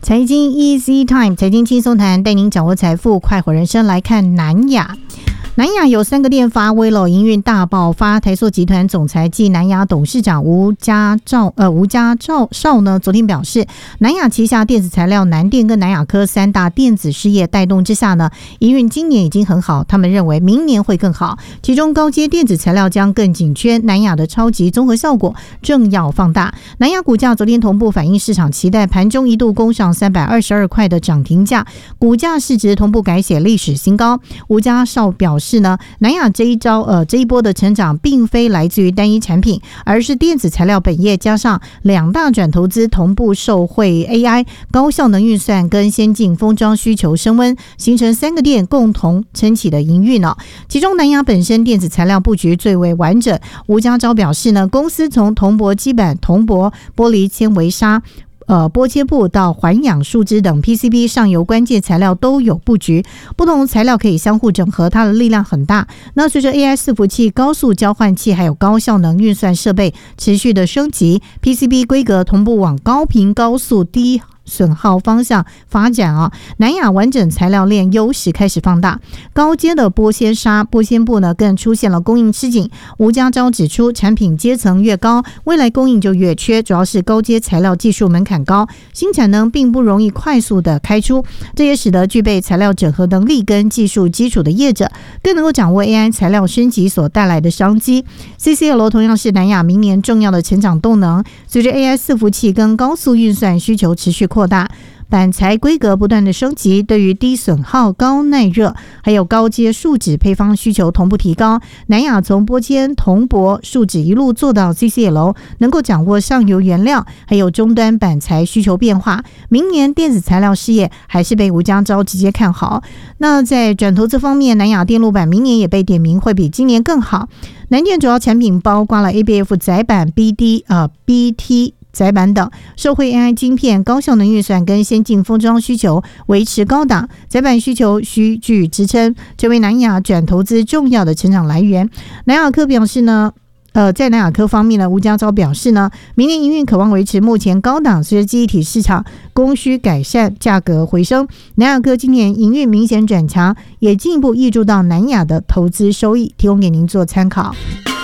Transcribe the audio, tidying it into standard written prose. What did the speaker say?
财经 Easy Time， 财经轻松谈，带您掌握财富，快活人生。来看南亚。南亚有3个店发威了，营运大爆发。台塑集团总裁暨南亚董事长吴家绍呢，昨天表示，南亚旗下电子材料南电跟南亚科3大电子事业带动之下呢，营运今年已经很好，他们认为明年会更好。其中高阶电子材料将更紧缺，南亚的超级综合效果正要放大。南亚股价昨天同步反映市场期待，盘中一度攻上322块的涨停价，股价市值同步改写历史新高。吴家绍表示呢，南亚这一波的成长并非来自于单一产品，而是电子材料本业加上2大转投资同步受惠 AI、 高效能运算跟先进封装需求升温，形成3个店共同撑起的营运。其中南亚本身电子材料布局最为完整。吴家昭表示呢，公司从铜箔基板、铜箔、玻璃纤维纱、波切布到环氧树脂等 PCB 上游关键材料都有布局，不同材料可以相互整合，它的力量很大。那随着 AI 伺服器、高速交换器还有高效能运算设备持续的升级， PCB 规格同步往高频高速低损耗方向发展南亚完整材料链优势开始放大，高阶的玻纤纱、玻纤布呢更出现了供应吃紧。吴家昭指出，产品阶层越高，未来供应就越缺，主要是高阶材料技术门槛高，新产能并不容易快速的开出，这也使得具备材料整合能力跟技术基础的业者更能够掌握 AI 材料升级所带来的商机。 CCL 同样是南亚明年重要的成长动能，随着 AI 伺服器跟高速运算需求持续扩大，板材规格不断的升级，对于低损耗、高耐热还有高阶树脂配方需求同步提高。南亚从玻纤、铜箔、树脂一路做到 CCL， 能够掌握上游原料还有终端板材需求变化。明年电子材料事业还是被吴家昭直接看好。那在转投资方面，南亚电路板明年也被点名会比今年更好。南电主要产品包括了 ABF 载板、BT 载板等，受惠 AI 晶片、高效能运算跟先进封装需求维持高档，载板需求需具支撑，成为南亚转投资重要的成长来源。南亚科表示呢，在南亚科方面呢，吴家昭表示呢，明年营运可望维持目前高档，随着记忆体市场供需改善，价格回升，南亚科今年营运明显转强，也进一步挹注到南亚的投资收益，提供给您做参考。